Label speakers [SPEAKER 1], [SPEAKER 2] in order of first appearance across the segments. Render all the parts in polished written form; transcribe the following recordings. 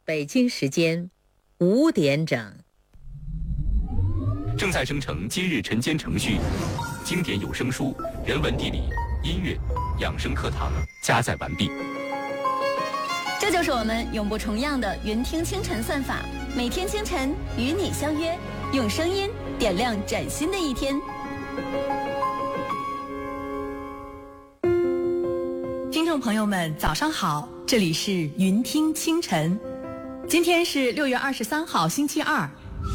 [SPEAKER 1] 北京时间5点整。
[SPEAKER 2] 正在生成今日晨间程序，经典有声书、人文地理、音乐、养生课堂加载完毕。
[SPEAKER 3] 这就是我们永不重样的云听清晨算法，每天清晨与你相约，用声音点亮崭新的一天。
[SPEAKER 4] 听众朋友们，早上好，这里是云听清晨。今天是6月23号，星期二。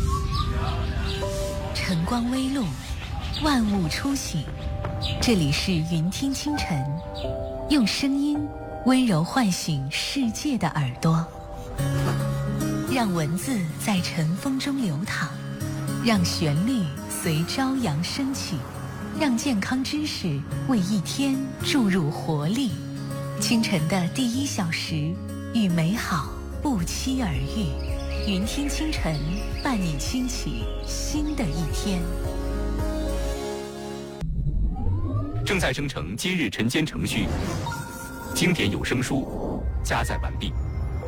[SPEAKER 5] 晨光微露，万物初醒。这里是云听清晨，用声音温柔唤醒世界的耳朵，让文字在晨风中流淌，让旋律随朝阳升起，让健康知识为一天注入活力。清晨的第1小时，与美好不期而遇。云听清晨，伴你兴起新的一天。
[SPEAKER 2] 正在生成今日晨间程序，经典有声书加载完毕。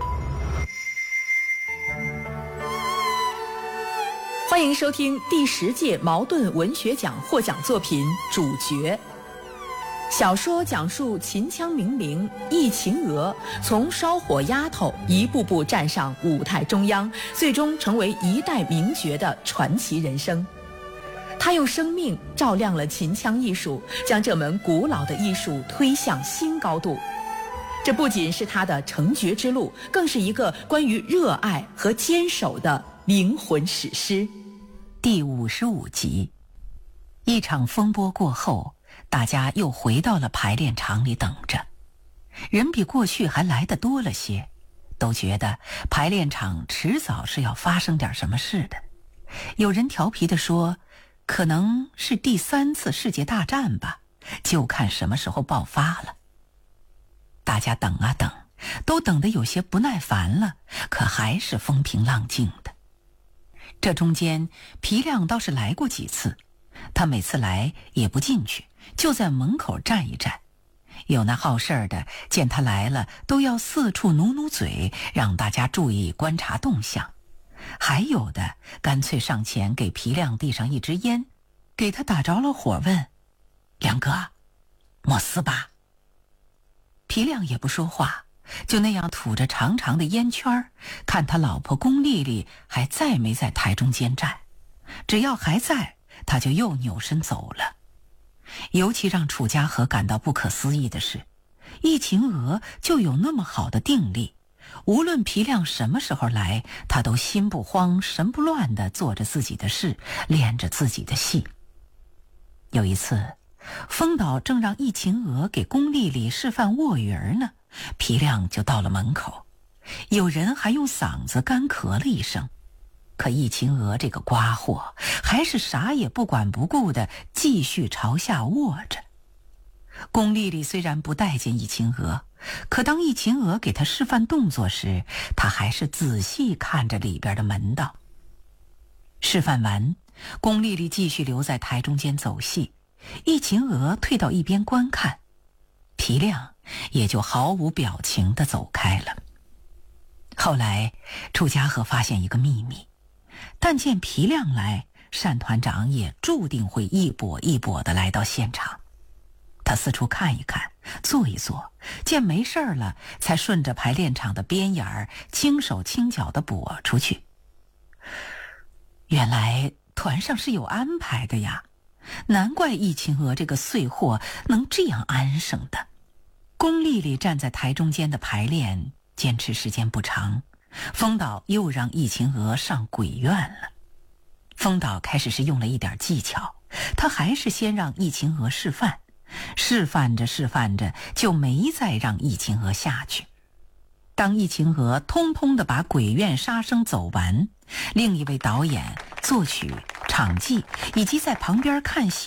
[SPEAKER 4] 欢迎收听第10届茅盾文学奖获奖作品《主角》。小说讲述秦腔名伶易秦娥从烧火丫头一步步站上舞台中央，最终成为一代名角的传奇人生。她用生命照亮了秦腔艺术，将这门古老的艺术推向新高度。这不仅是她的成角之路，更是一个关于热爱和坚守的灵魂史诗。
[SPEAKER 5] 第55集，一场风波过后，大家又回到了排练场里等着，人比过去还来得多了些，都觉得排练场迟早是要发生点什么事的。有人调皮地说，可能是第3次世界大战吧，就看什么时候爆发了。大家等啊等，都等得有些不耐烦了，可还是风平浪静的。这中间皮亮倒是来过几次，他每次来也不进去，就在门口站一站。有那好事儿的见他来了，都要四处努努嘴，让大家注意观察动向。还有的干脆上前给皮亮递上一支烟，给他打着了火，问：亮哥，莫撕吧？皮亮也不说话，就那样吐着长长的烟圈，看他老婆龚丽丽还在没在台中间站。只要还在，他就又扭身走了。尤其让楚家和感到不可思议的是，易秦娥就有那么好的定力，无论皮亮什么时候来，他都心不慌神不乱地做着自己的事，练着自己的戏。有一次，风导正让易秦娥给龚丽丽示范卧鱼儿呢，皮亮就到了门口，有人还用嗓子干咳了一声。可易秦娥这个瓜货还是啥也不管不顾的继续朝下卧着。龚丽丽虽然不待见易秦娥，可当易秦娥给她示范动作时，她还是仔细看着里边的门道。示范完，龚丽丽继续留在台中间走戏，易秦娥退到一边观看，皮亮也就毫无表情地走开了。后来楚家和发现一个秘密，但见皮亮来，单团长也注定会一跛一跛地来到现场。他四处看一看，坐一坐，见没事了，才顺着排练场的边沿儿轻手轻脚地跛出去。原来团上是有安排的呀，难怪易秦娥这个碎货能这样安生的。龚丽丽站在台中间的排练坚持时间不长，风导又让易秦娥上鬼院了。风导开始是用了一点技巧，他还是先让易秦娥示范，示范着示范着就没再让易秦娥下去。当易秦娥通通地把鬼院杀生走完，另一位导演、作曲、场记以及在旁边看戏